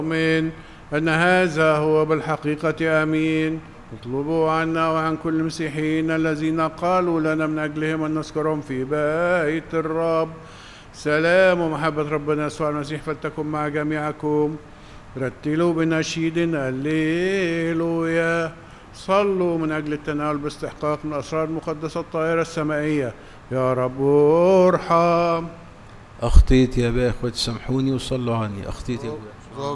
من أن هذا هو بالحقيقة أمين. اطلبوا عنا وعن كل المسيحيين الذين قالوا لنا من أجلهم أن نذكرهم في بيت الرب. سلام ومحبة ربنا يسوع المسيح فلتكن مع جميعكم. رتلوا بنشيد الليلويا. صلوا من أجل التناول باستحقاق من الأسرار المقدسة الطاهرة السمائية. يا رب ارحم. أخطيت يا أبا، إخوتي سامحوني وصلوا عني. أخطيت يا أبا.